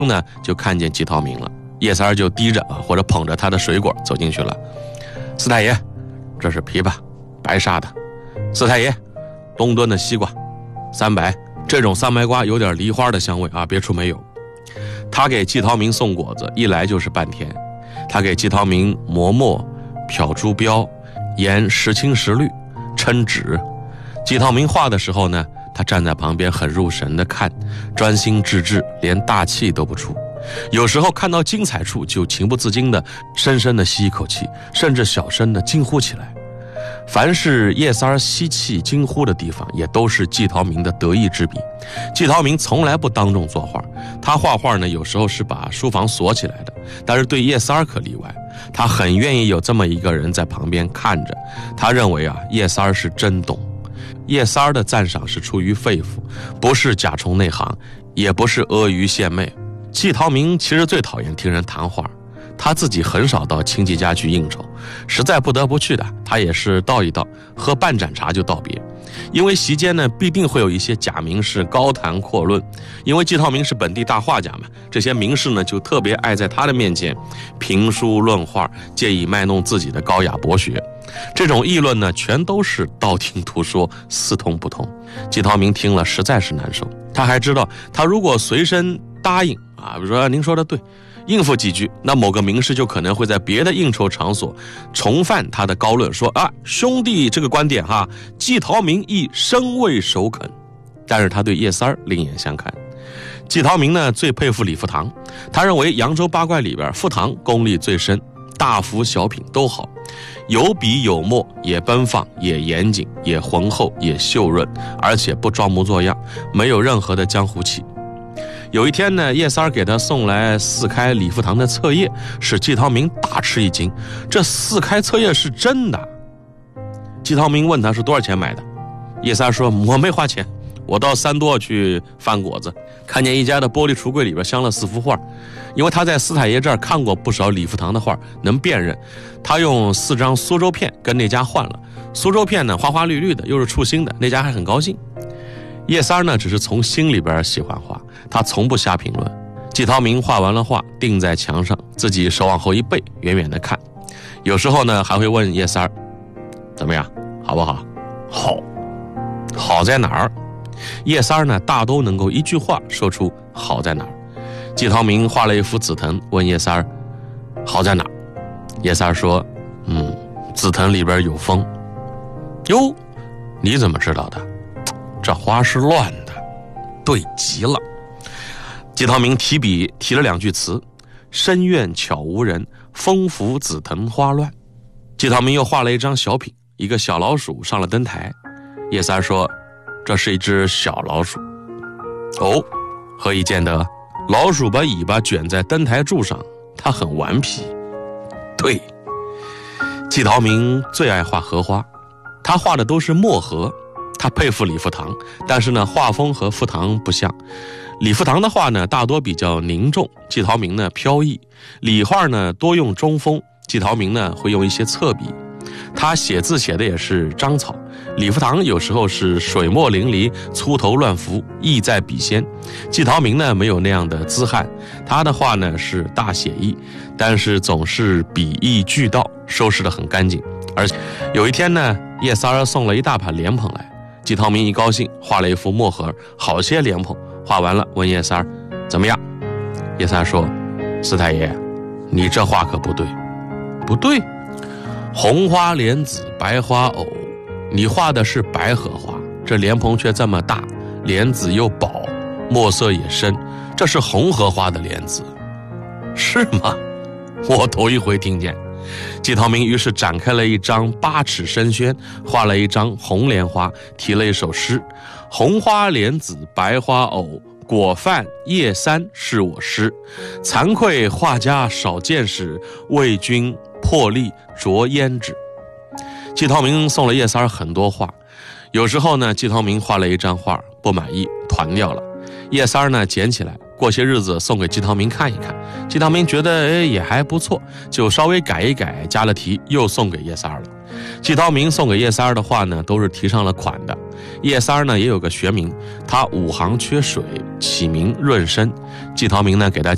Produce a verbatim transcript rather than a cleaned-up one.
呢就看见季涛明了，叶三儿就低着或者捧着他的水果走进去了。四太爷，这是枇杷，白沙的。四太爷，东墩的西瓜，三百。这种三白瓜有点梨花的香味啊，别处没有。他给季涛明送果子，一来就是半天。他给季涛明磨墨、漂朱标、研时青时绿、抻纸。季涛明画的时候呢，他站在旁边很入神的看，专心致志，连大气都不出。有时候看到精彩处，就情不自禁的深深的吸一口气，甚至小声的惊呼起来。凡是叶三儿吸气惊呼的地方，也都是季涛明的得意之笔。季涛明从来不当众作画，他画画呢，有时候是把书房锁起来的，但是对叶三儿可例外，他很愿意有这么一个人在旁边看着。他认为啊，叶三儿是真懂。叶三儿的赞赏是出于肺腑，不是假充内行，也不是阿谀献媚。季涛明其实最讨厌听人谈话，他自己很少到亲戚家去应酬，实在不得不去的，他也是道一道，喝半盏茶就道别。因为席间呢，必定会有一些假名士高谈阔论，因为季涛明是本地大画家嘛，这些名士呢就特别爱在他的面前评书论画，借以卖弄自己的高雅博学。这种议论呢，全都是道听途说，似通不通。季涛明听了实在是难受，他还知道，他如果随身答应啊，比如说您说的对，应付几句，那某个名士就可能会在别的应酬场所重犯他的高论，说啊，兄弟这个观点哈，季涛明亦深为首肯。但是他对叶三儿另眼相看。季涛明呢最佩服李福堂，他认为扬州八怪里边，福堂功力最深，大幅小品都好，有笔有墨，也奔放，也严谨，也浑厚，也秀润，而且不装模作样，没有任何的江湖气。有一天呢，叶三儿给他送来四开李福堂的册页，使季涛明大吃一惊，这四开册页是真的。季涛明问他是多少钱买的，叶三儿说我没花钱，我到三多去翻果子，看见一家的玻璃橱柜里边镶了四幅画，因为他在四太爷这儿看过不少李福堂的画，能辨认，他用四张苏州片跟那家换了，苏州片呢花花绿绿的，又是触新的，那家还很高兴。叶三儿呢只是从心里边喜欢画，他从不瞎评论。季涛明画完了画，钉在墙上，自己手往后一背，远远的看。有时候呢还会问叶三儿怎么样，好不好？好。好在哪儿？叶三儿呢大都能够一句话说出好在哪儿。季涛明画了一幅紫藤，问叶三儿好在哪儿？叶三儿说嗯，紫藤里边有风。哟，你怎么知道的？这花是乱的，对极了。季涛明提笔提了两句词，深院巧无人，风拂紫藤花乱。季涛明又画了一张小品，一个小老鼠上了灯台。叶三说这是一只小老鼠。哦，何以见得？老鼠把尾巴卷在灯台柱上，它很顽皮。对，季涛明最爱画荷花，他画的都是墨荷。他佩服李福堂，但是呢画风和福堂不像。李福堂的画呢大多比较凝重，季涛明呢飘逸。李画呢多用中锋，季涛明呢会用一些侧笔。他写字写的也是章草，李福堂有时候是水墨淋漓，粗头乱浮，意在笔先。季涛明呢没有那样的姿汉，他的画呢是大写意，但是总是笔意俱到，收拾得很干净。而且有一天呢，叶三儿送了一大盘莲蓬来，季涛明一高兴，画了一幅墨盒，好些莲蓬，画完了问叶三儿怎么样？叶三儿说四太爷，你这画可不对。不对？红花莲子白花藕，你画的是白荷花，这莲蓬却这么大，莲子又薄，墨色也深，这是红荷花的莲子。是吗？我头一回听见。季涛明于是展开了一张八尺深宣，画了一张红莲花，题了一首诗：红花莲子白花藕，果饭叶三是我师。惭愧画家少见识，为君破例着胭脂。季涛明送了叶三儿很多画，有时候呢，季涛明画了一张画不满意，团掉了，叶三儿呢捡起来，过些日子送给季涛明看一看，季涛明觉得哎也还不错，就稍微改一改，加了题，又送给叶三儿了。季涛明送给叶三儿的画呢，都是题上了款的。叶三儿呢也有个学名，他五行缺水，起名润生。季涛明呢给他